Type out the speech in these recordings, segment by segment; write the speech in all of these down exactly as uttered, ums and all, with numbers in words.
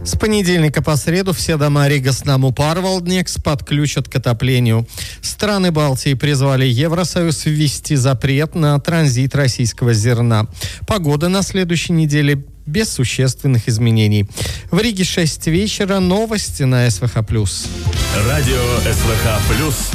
С понедельника по среду все дома Ригас Наму Парвалднекс подключат к отоплению. Страны Балтии призвали Евросоюз ввести запрет на транзит российского зерна. Погода на следующей неделе без существенных изменений. В Риге шесть вечера. Новости на СВХ+. Радио СВХ+.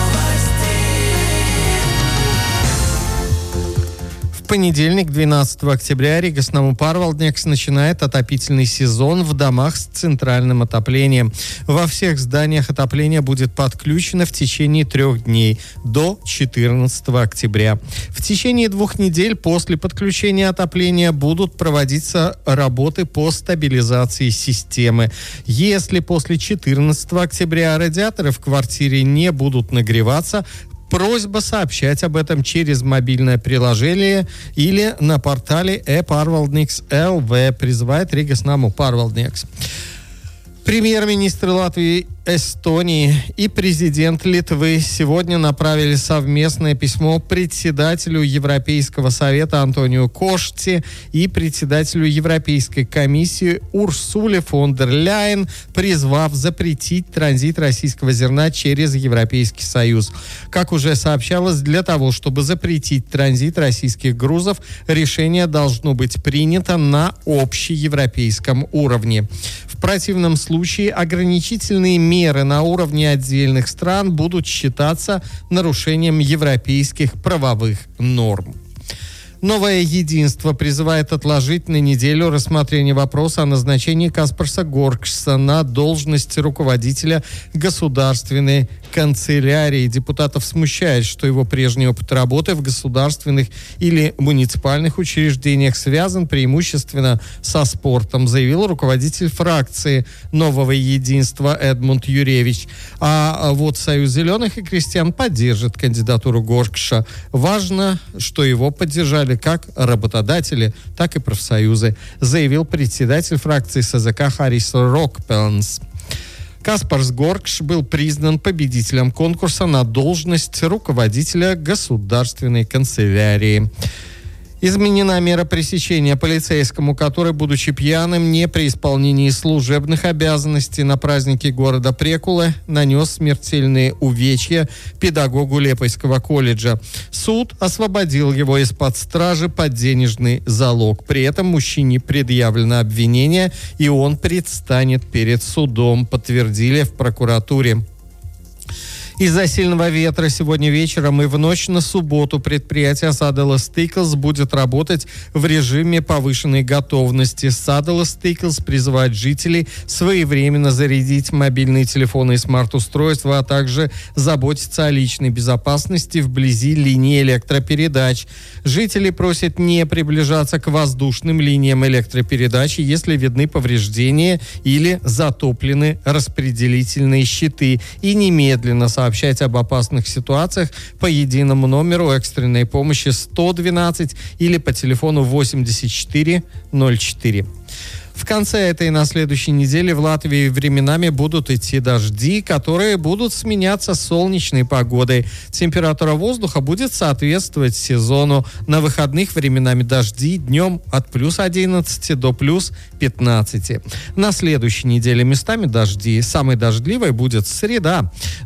В понедельник, двенадцатого октября, Ригас Наму Парвалднекс начинает отопительный сезон в домах с центральным отоплением. Во всех зданиях отопление будет подключено в течение трех дней до четырнадцатого октября. В течение двух недель после подключения отопления будут проводиться работы по стабилизации системы. Если после четырнадцатого октября радиаторы в квартире не будут нагреваться, просьба сообщать об этом через мобильное приложение или на портале e-Parvaldnieks точка эл ви, призывает Ригас Наму Парвалднекс. Премьер-министр Латвии, Эстонии и президент Литвы сегодня направили совместное письмо председателю Европейского совета Антониу Кошти и председателю Европейской комиссии Урсуле фон дер Ляйен, призвав запретить транзит российского зерна через Европейский Союз. Как уже сообщалось, для того, чтобы запретить транзит российских грузов, решение должно быть принято на общеевропейском уровне. В противном случае ограничительные меры на уровне отдельных стран будут считаться нарушением европейских правовых норм. Новое единство призывает отложить на неделю рассмотрение вопроса о назначении Каспарса Горкшса на должность руководителя государственной канцелярии. Депутатов смущает, что его прежний опыт работы в государственных или муниципальных учреждениях связан преимущественно со спортом, заявил руководитель фракции Нового единства Эдмунд Юревич. А вот Союз зеленых и крестьян поддержит кандидатуру Горкша. Важно, что его поддержали как работодатели, так и профсоюзы, заявил председатель фракции СЗК Харис Рокпелнс. Каспарс Горкш был признан победителем конкурса на должность руководителя государственной канцелярии. Изменена мера пресечения полицейскому, который, будучи пьяным, не при исполнении служебных обязанностей на празднике города Прекуле, нанес смертельные увечья педагогу Лепойского колледжа. Суд освободил его из-под стражи под денежный залог. При этом мужчине предъявлено обвинение, и он предстанет перед судом, подтвердили в прокуратуре. Из-за сильного ветра сегодня вечером и в ночь на субботу предприятие Саделас Тиклс будет работать в режиме повышенной готовности. Саделас Тиклс призывает жителей своевременно зарядить мобильные телефоны и смарт-устройства, а также заботиться о личной безопасности вблизи линии электропередач. Жители просят не приближаться к воздушным линиям электропередачи, если видны повреждения или затоплены распределительные щиты, и немедленно сообщать сообщать об опасных ситуациях по единому номеру экстренной помощи сто двенадцать или по телефону восемьдесят четыре ноль четыре. В конце этой и на следующей неделе в Латвии временами будут идти дожди, которые будут сменяться солнечной погодой. Температура воздуха будет соответствовать сезону. На выходных временами дожди, днем от плюс одиннадцати до плюс пятнадцати. На следующей неделе местами дожди. Самой дождливой будет среда.